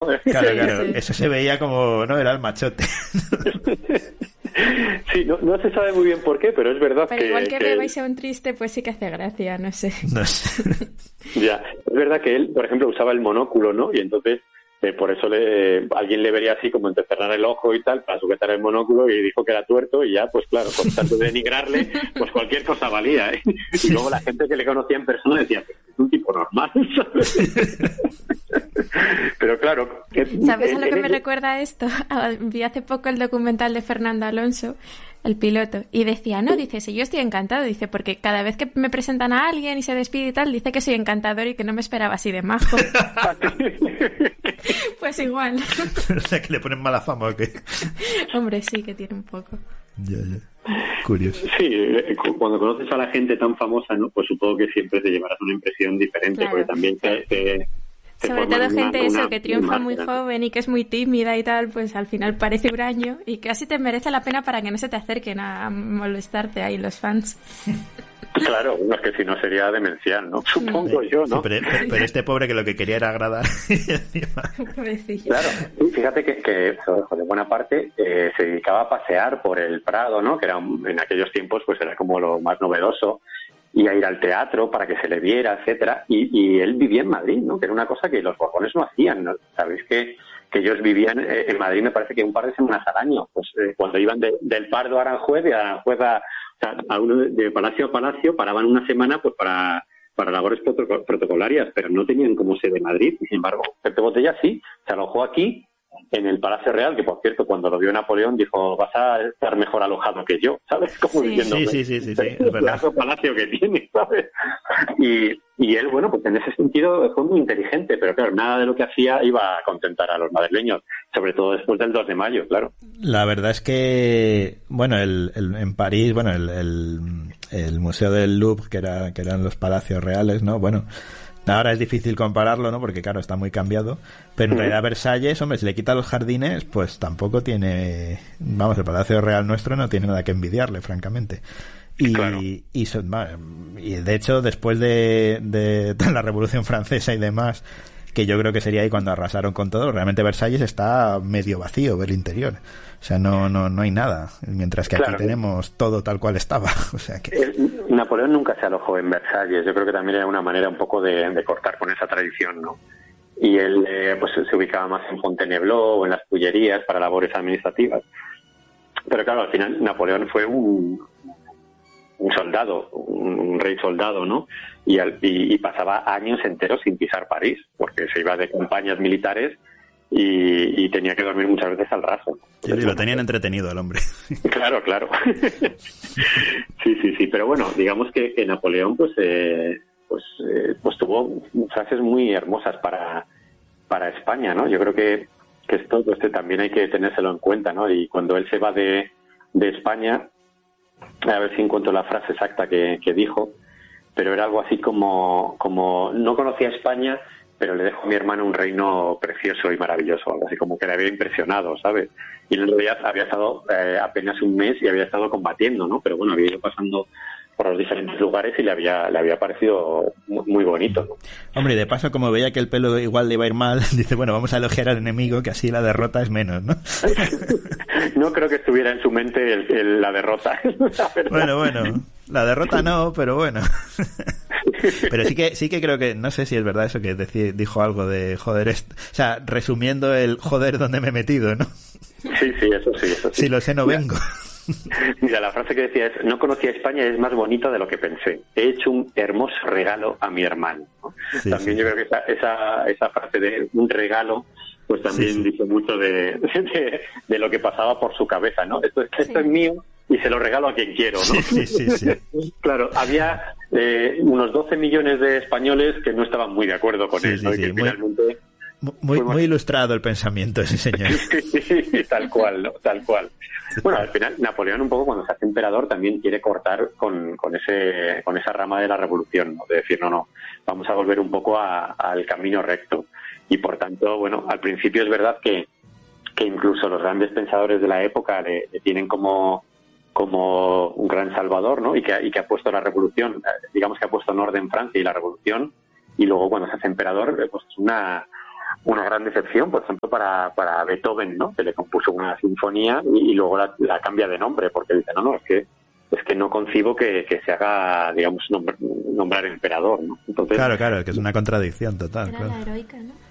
Claro, eso se veía como, no, era el machote. Sí, no se sabe muy bien por qué, pero es verdad pero igual que bebáis a un triste, pues sí que hace gracia, no sé. Ya, es verdad que él, por ejemplo, usaba el monóculo, ¿no? Y entonces, por eso alguien le vería así como entrecerrar el ojo y tal, para sujetar el monóculo, y dijo que era tuerto, y ya, pues claro, con tanto de denigrarle, pues cualquier cosa valía, ¿eh? Y luego la gente que le conocía en persona decía, pues es un tipo normal, ¿sabes? Pero claro... ¿Sabes a lo que me recuerda esto? Vi hace poco el documental de Fernando Alonso, el piloto, y decía, sí, yo estoy encantado, dice, porque cada vez que me presentan a alguien y se despide y tal, dice que soy encantador y que no me esperaba así de majo. Pues igual. O sea, que le ponen mala fama, ¿o qué? Hombre, sí, que tiene un poco. Ya. Curioso. Sí, cuando conoces a la gente tan famosa, ¿no? Pues supongo que siempre te llevarás una impresión diferente, claro. Porque también sobre todo gente que triunfa muy joven y que es muy tímida y tal, pues al final parece huraño y casi te merece la pena para que no se te acerquen a molestarte ahí los fans. Claro, es que si no sería demencial, ¿no? Supongo yo, ¿no? Sí, pero este pobre que lo que quería era agradar. Claro, fíjate que de buena parte se dedicaba a pasear por el Prado, ¿no? Que era en aquellos tiempos pues era como lo más novedoso, y a ir al teatro para que se le viera, etcétera, y él vivía en Madrid, ¿no? Que era una cosa que los borbones no hacían, ¿no? Sabéis que ellos vivían en Madrid, me parece que un par de semanas al año, pues cuando iban del Pardo a Aranjuez, y de Aranjuez a uno de palacio a palacio, paraban una semana pues para labores protocolarias, pero no tenían como sede Madrid. Y sin embargo, Pepe Botella sí, se alojó aquí en el Palacio Real, que por cierto, cuando lo vio Napoleón, dijo, vas a estar mejor alojado que yo, ¿sabes? Como diciendo, sí, es verdad. El palacio que tiene, ¿sabes? Y él, bueno, pues en ese sentido fue muy inteligente, pero claro, nada de lo que hacía iba a contentar a los madrileños, sobre todo después del 2 de mayo, claro. La verdad es que, bueno, en París, bueno, el Museo del Louvre, que eran los palacios reales, ¿no? Bueno, ahora es difícil compararlo, ¿no? Porque, claro, está muy cambiado. Pero en realidad Versalles, hombre, si le quita los jardines, pues tampoco tiene... Vamos, el Palacio Real nuestro no tiene nada que envidiarle, francamente. Y, claro. y de hecho, después de la Revolución Francesa y demás, que yo creo que sería ahí cuando arrasaron con todo, realmente Versalles está medio vacío, el interior. O sea, no hay nada. Mientras que aquí tenemos todo tal cual estaba. O sea que... Napoleón nunca se alojó en Versalles. Yo creo que también era una manera un poco de cortar con esa tradición, ¿no? Y él pues se ubicaba más en Fontainebleau o en las Tullerías para labores administrativas. Pero claro, al final Napoleón fue un soldado, un rey soldado, ¿no? Y pasaba años enteros sin pisar París, porque se iba de campañas militares y tenía que dormir muchas veces al raso. Sí, lo tenían entretenido al hombre. Claro. Sí, pero bueno, digamos que Napoleón pues tuvo frases muy hermosas para España, ¿no? Yo creo que esto pues también hay que tenérselo en cuenta, ¿no? Y cuando él se va de España, a ver si encuentro la frase exacta que dijo, pero era algo así como no conocía España, pero le dejo a mi hermano un reino precioso y maravilloso, algo así como que le había impresionado, ¿sabes? Y en realidad había estado apenas un mes y había estado combatiendo, ¿no? Pero bueno, había ido pasando por los diferentes lugares y le había parecido muy bonito, ¿no? Hombre, y de paso, como veía que el pelo igual le iba a ir mal, dice, bueno, vamos a elogiar al enemigo, que así la derrota es menos, ¿no? No creo que estuviera en su mente la derrota. Bueno, la derrota no, pero bueno. Pero sí que creo que, no sé si es verdad eso que dijo algo de joder, o sea, resumiendo el joder donde me he metido, ¿no? Sí, eso sí. Si lo sé, no vengo. Mira, la frase que decía es: no conocía España, es más bonito de lo que pensé. He hecho un hermoso regalo a mi hermano, ¿no? Sí, también yo creo que esa frase de un regalo pues también dice mucho de lo que pasaba por su cabeza, ¿no? Esto es mío y se lo regalo a quien quiero, ¿no? Sí. Claro, había unos 12 millones de españoles que no estaban muy de acuerdo con él, ¿no? Y que finalmente... Muy ilustrado el pensamiento ese señor. Sí, tal cual, ¿no? Tal cual. Bueno, al final Napoleón un poco cuando se hace emperador también quiere cortar con esa rama de la revolución, ¿no? De decir, no, vamos a volver un poco al camino recto. Y por tanto, bueno, al principio es verdad que incluso los grandes pensadores de la época le tienen como un gran salvador, ¿no? Y que ha puesto la revolución, digamos que ha puesto en orden Francia y la revolución, y luego cuando se hace emperador, pues es una gran decepción, por ejemplo, para Beethoven, ¿no? Que le compuso una sinfonía y luego la cambia de nombre, porque dice, no, es que no concibo que se haga, digamos, nombrar emperador, ¿no? Entonces, claro, que es una contradicción total. Era claro. la heroica, ¿no?